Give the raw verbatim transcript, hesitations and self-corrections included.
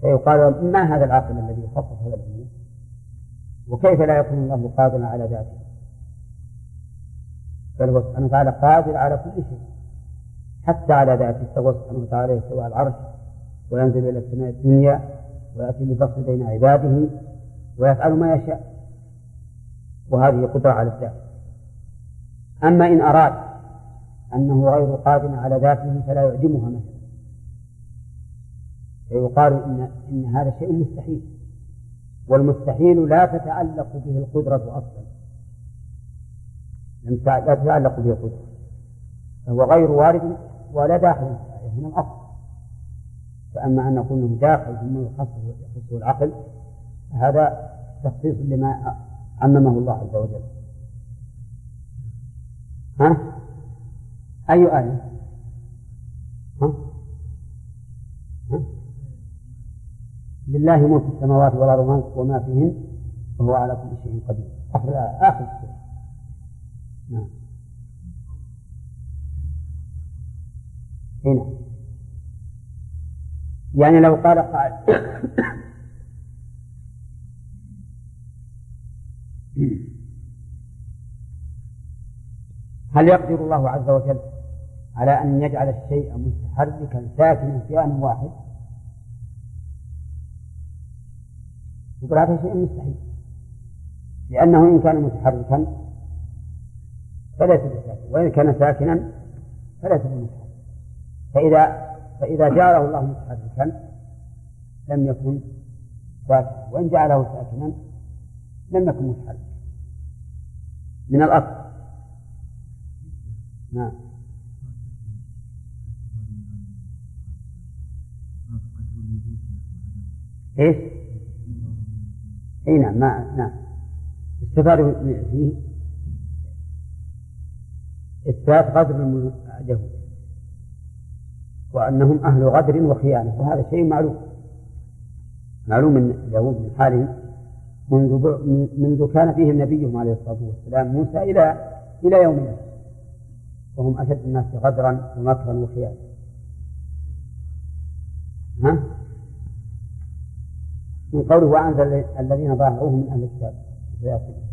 فيقال ما هذا العقل الذي يخصص هذا العلم؟ وكيف لا يكون الله قادرا على ذاته؟ بل هو سبحانه وتعالى قادر على كل شيء حتى على ذاته. فهو سبحانه وتعالى يستوى على العرش وينزل إلى السماء الدنيا ويأتي بالفصل بين عباده ويفعل ما يشاء، وهذه قدرة على الذات. أما إن أراد أنه غير قادر على ذاته فلا يعدمها مثلا، فيقال إن, إن هذا شيء مستحيل، والمستحيل لا تتعلق به القدرة أصلا، لا تتعلق به القدرة، فهو غير وارد ولا داخل من الأصل. فأما أن نكون داخل فيما يخصه العقل هذا تخصيص لما عممه الله عز وجل. ها؟ أي آية؟ ها؟ ها؟ لله ملك السماوات والأرض وما فيهن وهو على كل شيء قدير. آخر آخر السورة. نعم. هنا يعني لو قال قائل هل يقدر الله عز وجل على أن يجعل الشيء متحركا ساكنا في آن واحد؟ يقول هذا شيء مستحيل، لأنه إن كان متحركا فليس بساكن، وإن كان ساكنا فليس بمتحرك. فإذا فإذا جعله الله متحركا لم يكن ساكنا، وإن جعله ساكنا لم يكن متحركا من الأصل. نعم. إيش؟ إيه نعم ما نعم استفادوا فيه إثبات غدر اليهود وأنهم أهل غدر وخيانة، وهذا شيء معلوم معلوم من اليهود من حالهم منذ منذ كان فيهم نبيهم عليه الصلاة والسلام موسى إلى إلى يومنا، وهم أشد الناس غدرا ومكرا وخيانة. ها؟ من قوله وأنزل الذين ظاهروهم من أهل الكتاب.